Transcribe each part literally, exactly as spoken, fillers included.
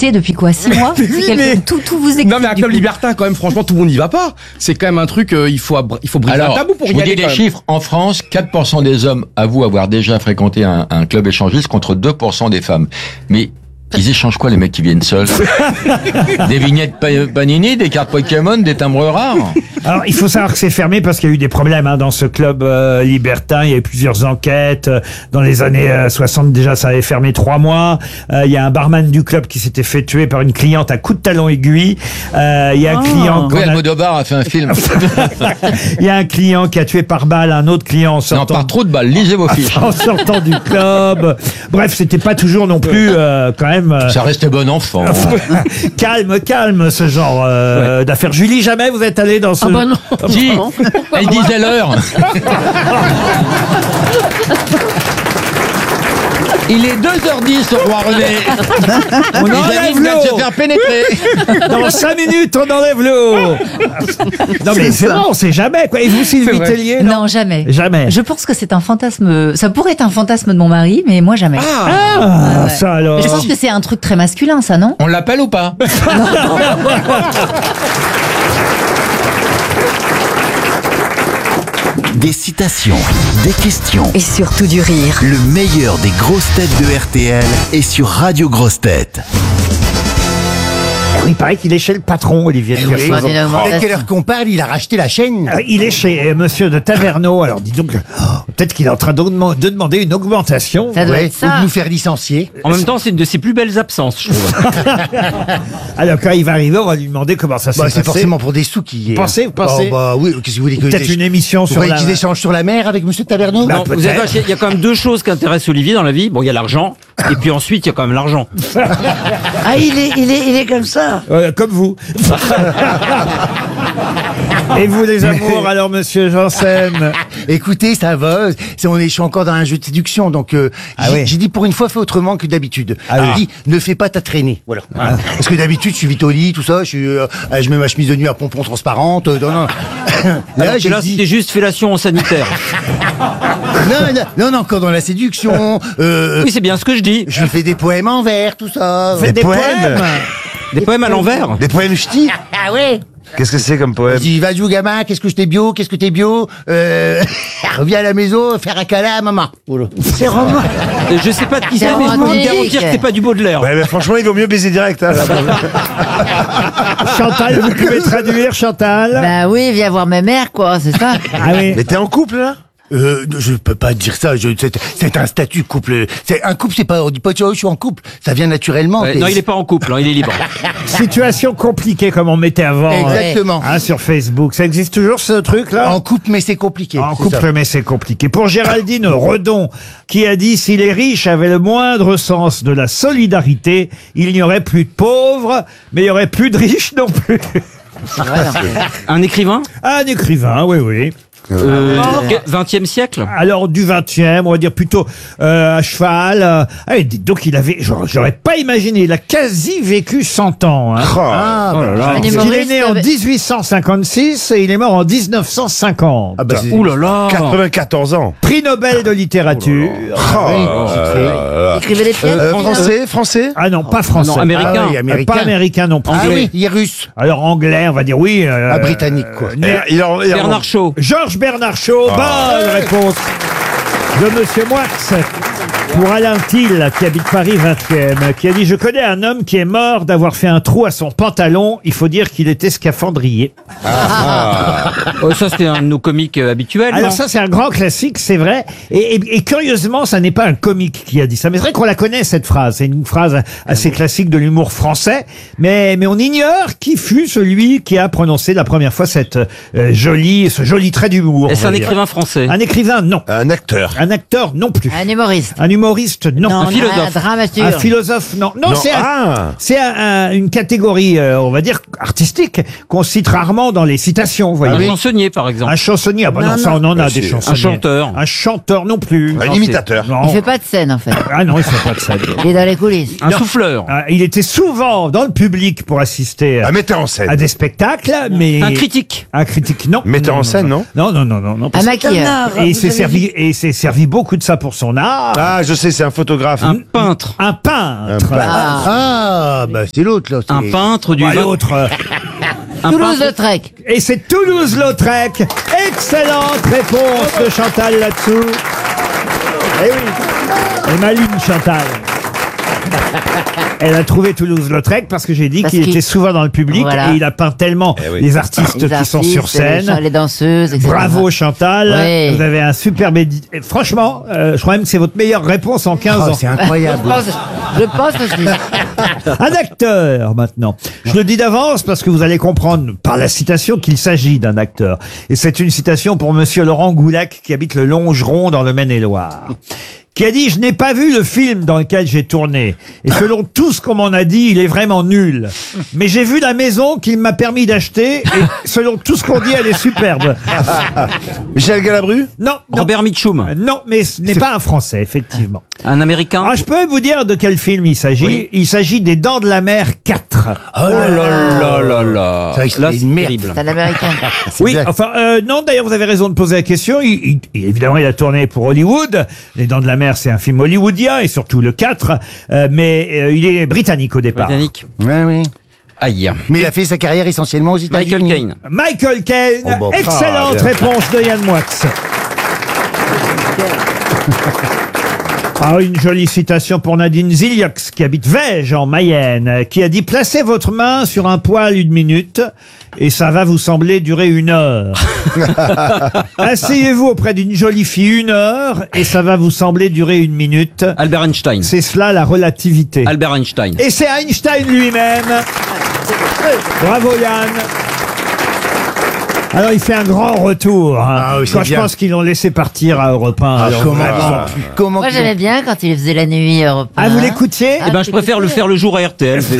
arrêté depuis quoi, six mois? Mais oui, mais... Tout, tout vous explique. Non mais un club libertin quand même, franchement tout le monde n'y va pas. C'est quand même un truc, euh, il faut abri- il faut briser Alors, un tabou pour je y vous aller. dis quand les même. chiffres. En France, quatre pour cent des hommes avouent avoir déjà fréquenté un, un club échangiste contre deux pour cent des femmes. Mais ils échangent quoi les mecs qui viennent seuls? Des vignettes pa- Panini, des cartes Pokémon, des timbres rares? Alors, il faut savoir que c'est fermé parce qu'il y a eu des problèmes hein, dans ce club euh, libertin. Il y a eu plusieurs enquêtes. Euh, Dans les années euh, soixante, déjà, ça avait fermé trois mois. Euh, il y a un barman du club qui s'était fait tuer par une cliente à coup de talon aiguille. Euh, il y a un Oh. client... Oui, qu'on a- Almodovar a fait un film. Il y a un client qui a tué par balle un autre client en Non, sortant... par trop de balles. Lisez vos fiches. en sortant du club. Bref, c'était pas toujours non plus euh, quand même euh, Ça restait bon enfant. calme, calme ce genre euh, d'affaires. Julie, jamais vous êtes allé dans ce... Ah bah non. Si, elle disait l'heure. Il est deux heures dix au Roi René. On Et enlève David vient de se l'eau. faire pénétrer. Dans cinq minutes, on enlève l'eau. Non mais c'est vrai, on sait jamais quoi. Et vous, Sylvie vrai. Tellier, Non, jamais. Jamais. Je pense que c'est un fantasme. Ça pourrait être un fantasme de mon mari, mais moi jamais. Ah, ça alors. Je pense que c'est un truc très masculin, ça, non? On l'appelle ou pas? Des citations, des questions. Et surtout du rire. Le meilleur des grosses têtes de R T L est sur Radio Grosses Têtes. Il paraît qu'il est chez le patron, Olivier de Kersauzon. Dès Dès quelle heure qu'on parle, il a racheté la chaîne. Euh, Il est chez euh, Monsieur de Taverneau. Alors dis donc, oh, peut-être qu'il est en train de, dem- de demander une augmentation. Ça doit Ouais, être faut ça. nous faire licencier. En même temps, c'est une de ses plus belles absences, je trouve. Alors quand il va arriver, on va lui demander comment ça s'est Bah, passé. c'est forcément pour des sous qui est. Vous pensez, vous pensez Oh, bah oui, qu'est-ce que vous voulez que Peut-être une émission Vous sur voyez la... qu'ils échangent sur la mer avec Monsieur Taverneau Bah, Non, vous peut-être. avez vache, il y a quand même deux choses qui intéressent Olivier dans la vie. Bon, il y a l'argent, et puis ensuite, il y a quand même l'argent. Ah, il est, il est, il est comme ça. Euh, comme vous. Et vous les amours, alors Monsieur Janssen? Écoutez, ça va. C'est, on est, je suis encore dans un jeu de séduction, donc euh, Ah j'ai, oui. j'ai dit pour une fois, fais autrement que d'habitude. Ah J'ai oui. dit, ne fais pas ta traînée. Voilà. Parce que d'habitude, je suis vite au lit, tout ça. Je, suis, euh, je mets ma chemise de nuit à pompons transparente. euh, non, non. Là, j'ai là dit, c'était juste fellation sanitaire. non, non, non, non, encore dans la séduction. Euh, Oui, c'est bien ce que je dis. je fais des poèmes en vers, tout ça. Faites des poèmes. Des poèmes à l'envers. Des poèmes ch'tis. Ah ouais. Qu'est-ce que c'est comme Je poème? dis, vas-y, gamin, qu'est-ce que je t'ai bio, qu'est-ce que t'es bio, euh, reviens à la maison, faire un câlin à maman. Voilà. C'est roman. Euh, Je sais pas de qui C'est c'est, mais je peux vous romantique. garantir que c'est pas du Baudelaire. Ouais, mais franchement, il vaut mieux baiser direct. Hein, là. Chantal, vous pouvez traduire, Chantal? Bah oui, viens voir ma mère, quoi, c'est ça. Ah oui. Mais t'es en couple, là? Euh, je peux pas dire ça. Je, c'est, c'est un statut couple. C'est un couple, c'est pas. On dit pas oh, je suis en couple. Ça vient naturellement. Ouais, C'est- non, il est pas en couple, hein, il est libre. Situation compliquée comme on mettait avant. Exactement. Hein, sur Facebook. Ça existe toujours ce truc-là? En couple, mais c'est compliqué. En c'est couple, ça. mais c'est compliqué. Pour Géraldine Redon, qui a dit si les riches avaient le moindre sens de la solidarité, il n'y aurait plus de pauvres, mais il n'y aurait plus de riches non plus. Un écrivain Un écrivain, oui, oui. euh, vingtième siècle. Alors du vingtième, on va dire plutôt euh, à cheval. Euh, ah, et dites donc, il avait, j'aurais j'aurais pas imaginé, il a quasi vécu cent ans. Hein. Ah, Oh là là. Un Il est humoriste né en avec- dix-huit cent cinquante-six et il est mort en dix-neuf cent cinquante. Ah bah, c'est- Ouh là là. quatre-vingt-quatorze ans. Prix Nobel de littérature. Il écrivait des pièces. Euh, français, français? Ah non, pas français. non, américain. Ah oui, Euh, américain. Pas américain non plus. Ah oui, il est russe. Alors anglais, on va dire oui. euh, Ah, britannique, quoi. euh, né- Il en- il en- Bernard Shaw. Georges Bernard Shaw, bonne réponse de Monsieur Moix. Pour Alain Thiel, qui habite Paris vingtième, qui a dit « Je connais un homme qui est mort d'avoir fait un trou à son pantalon. Il faut dire qu'il était scaphandrier. Oh, ça, c'était un de nos comiques euh, » habituels. Alors non ça, c'est un grand classique, c'est vrai. Et, et- et curieusement, ça n'est pas un comique qui a dit ça. Mais c'est vrai qu'on la connaît, cette phrase. C'est une phrase assez classique de l'humour français. Mais, mais on ignore qui fut celui qui a prononcé la première fois cette euh, jolie, ce joli trait d'humour. Et c'est on un va dire. écrivain français. Un écrivain, non. Un acteur. Un acteur, non plus. Un humoriste. Un humoriste, non. Non, Un philosophe. Un dramaturge. Un philosophe, non. Non, Non, c'est un- ah. c'est un- un- une catégorie, euh, on va dire, artistique, qu'on cite rarement dans les citations, vous voyez. Un chansonnier, par exemple. Un chansonnier, ah bah non, Non, ça on en a Bah, des c'est- chansonniers. Un chanteur. Un chanteur non plus. Un Non, imitateur. Non. Il fait pas de scène, en fait. Ah non, il fait pas de ça. Il est dans les coulisses. Un souffleur. Ah, il était souvent dans le public pour assister à, Un metteur en scène. à des spectacles, mais... Un critique. Un critique, non. Metteur Non, en non, scène, non? Non, non, non, non. non Un parce- maquilleur. Et il s'est servi, et il s'est servi beaucoup de ça pour son art. Ah, Ah, je sais, c'est un photographe. Un peintre. Un peintre. Ah, bah c'est l'autre là. c'est- Un peintre du... Bah, l'autre. euh, un Toulouse-Lautrec. Et c'est Toulouse-Lautrec. Excellente réponse de Chantal là-dessous. Eh oui. Et maline Chantal. Elle a trouvé Toulouse-Lautrec parce que j'ai dit Parce qu'il qu'il- était souvent dans le public Voilà. et il a peint tellement Eh oui. les artistes Les qui sont artistes, sur scène. Les, les danseuses, et cetera. Bravo Chantal, Oui. vous avez un superbe édi- et franchement, euh, je crois même que c'est votre meilleure réponse en quinze Oh, ans. c'est Je incroyable. pense, je pense aussi. Un acteur maintenant. Je le dis d'avance parce que vous allez comprendre par la citation qu'il s'agit d'un acteur. Et c'est une citation pour monsieur Laurent Goulac qui habite le Longeron dans le Maine-et-Loire. Qui a dit « Je n'ai pas vu le film dans lequel j'ai tourné. Et selon tout ce qu'on m'en a dit, il est vraiment nul. Mais j'ai vu la maison qu'il m'a permis d'acheter et selon tout ce qu'on dit, elle est superbe. Michel Galabru » Non, non. Robert Mitchum. Euh, Non, mais ce n'est pas un Français, effectivement. Un Américain. Ah, je peux vous dire de quel film il s'agit. Oui. Il s'agit des Dents de la Mer quatre. Oh là là là là. C'est vrai que Là, c'est c'est une merde. terrible. C'est un Américain. Oui, bien. enfin, euh, non, d'ailleurs, vous avez raison de poser la question. Il, il- évidemment, il a tourné pour Hollywood. Les Dents de la Mer, c'est un film hollywoodien, et surtout le quatre. Euh, mais euh, il est britannique au départ. Britannique. Ouais, oui. Aïe. Mais il a fait sa carrière essentiellement aux États-Unis. Michael Caine. Michael Caine. Oh, bon. Excellente Ah, bien. réponse de Yann Moix. Ah, une jolie citation pour Nadine Ziliox, qui habite Vège, en Mayenne, qui a dit « Placez votre main sur un poil une minute, et ça va vous sembler durer une heure. Asseyez-vous auprès d'une jolie fille une heure, et ça va vous sembler durer une minute. Albert Einstein. C'est cela la relativité. Albert Einstein. Et c'est Einstein lui-même. Bravo Yann. Alors il fait un grand retour. Hein. Ah oui, c'est Quand je bien. pense qu'ils l'ont laissé partir à Europe un. Ah, alors comment, vraiment. comment Moi, qu'ils j'aimais ont- bien quand il faisait la nuit européenne. Ah, vous l'écoutiez Ah, Eh ben, je préfère le faire le jour à R T L. C'est-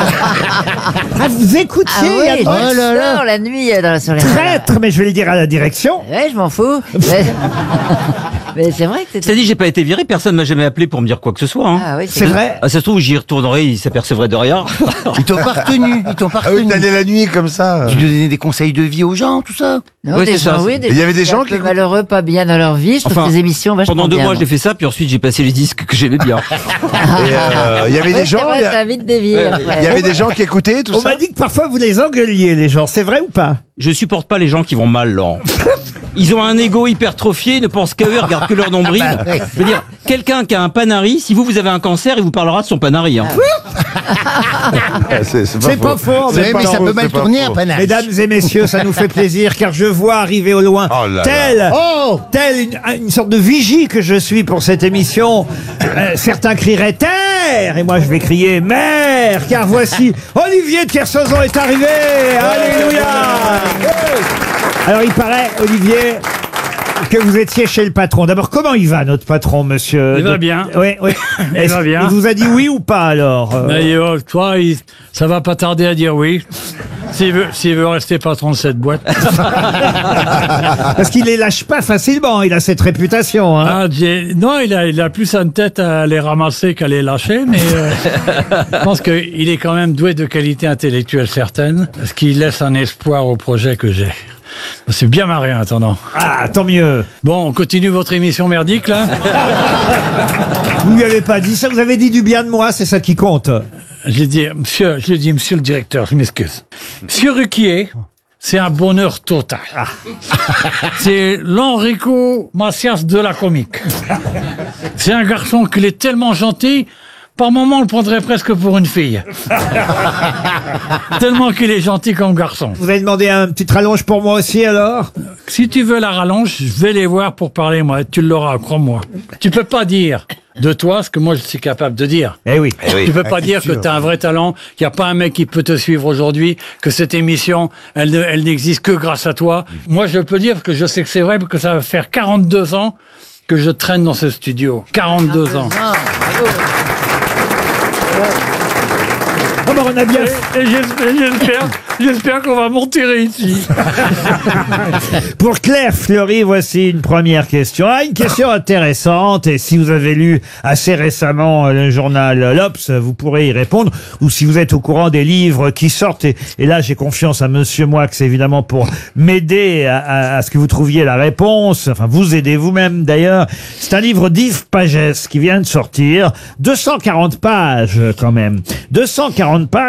Ah, vous écoutiez Ah oui, Yann je Moix Oh là là. sors la nuit euh, dans, sur les... Traître, mais je vais le dire à la direction. Ouais, je m'en fous. Mais, mais c'est vrai que C'est c'était... dit, j'ai pas été viré, personne m'a jamais appelé pour me dire quoi que ce soit. Hein. Ah oui, C'est vrai. Ah, ça se trouve, j'y retournerai, il s'apercevrait de rien. Ils t'ont pas retenu. Ils t'ont pas Ah oui, retenu. t'allais la nuit comme ça. Tu donnais des conseils de vie aux gens, tout ça. Non, Oui, des c'est ça, gens, oui, c'est- des Il y avait des qui gens un qui peu écoutent- malheureux, pas bien dans leur vie. Je trouve Enfin, que les émissions vachement Pendant deux bien, mois, moi. j'ai fait ça, puis ensuite, j'ai passé les disques que j'aimais bien. Et euh, il y avait Oui, des c'est gens. vrai, il y a- ça a vite dévié après. Il y avait des gens qui écoutaient tout On ça. m'a dit que parfois vous les engueuliez, les gens. C'est vrai ou pas? Je supporte pas les gens qui vont mal, Laurent. Ils ont un ego hypertrophié, ils ne pensent qu'à eux, ils regardent que leur nombril. Je veux dire, quelqu'un qui a un panari, si vous, vous avez un cancer, il vous parlera de son panari. Hein. C'est C'est pas faux. en Ouais, même mais temps. ça peut c'est mal pas tourner faux. un panache. Mesdames et messieurs, ça nous fait plaisir car je vois arriver au loin, Oh là là. tel, Oh tel une, une sorte de vigie que je suis pour cette émission. Euh, certains crieraient terre et moi je vais crier mère car voici Olivier de Kersauzon est arrivé. Alléluia. Alors il paraît, Olivier, que vous étiez chez le patron. D'abord, comment il va notre patron, monsieur? Il va De- bien. Oui, oui. Il Est-ce- va bien. Il vous a dit oui ou pas alors? euh Mais, euh, toi, il- ça va pas tarder à dire oui. S'il veut, s'il veut rester patron de cette boîte. Parce qu'il les lâche pas facilement. Il a cette réputation. Hein. Ah, j'ai- non, il a, il a plus une tête à les ramasser qu'à les lâcher, mais euh, je pense qu'il est quand même doué de qualité intellectuelle certaine, ce qui laisse un espoir au projet que j'ai. C'est bien marré en attendant. Ah, tant mieux. Bon, on continue votre émission merdique, là. Vous lui avez pas dit ça. Vous avez dit du bien de moi. C'est ça qui compte. J'ai dit, monsieur, j'ai dit, monsieur le directeur, je m'excuse. Monsieur Ruquier, c'est un bonheur total. C'est l'Enrico Macias de la comique. C'est un garçon qu'il est tellement gentil, par moments on le prendrait presque pour une fille. Tellement qu'il est gentil comme garçon. Vous avez demandé un petit rallonge pour moi aussi alors? Si tu veux la rallonge, je vais les voir pour parler, moi. Tu l'auras, crois-moi. Tu peux pas dire de toi ce que moi je suis capable de dire. Eh oui. Tu peux pas dire que tu as un vrai talent, qu'il n'y a pas un mec qui peut te suivre aujourd'hui, que cette émission, elle, ne- elle n'existe que grâce à toi. Moi, je peux dire que je sais que c'est vrai, parce que ça va faire quarante-deux ans que je traîne dans ce studio. quarante-deux ans. Oh, bah, on a bien. Et, et j'espère, j'espère J'espère qu'on va m'enterrer ici. Pour Claire Fleury, voici une première question. Ah, une question intéressante. Et si vous avez lu assez récemment le journal L'Obs, vous pourrez y répondre. Ou si vous êtes au courant des livres qui sortent. Et, et là, j'ai confiance à Monsieur Moix, évidemment, pour m'aider à, à, à ce que vous trouviez la réponse. Enfin, vous aidez vous-même, d'ailleurs. C'est un livre d'Yves Pagès qui vient de sortir. deux cent quarante pages, quand même. deux cent quarante pages.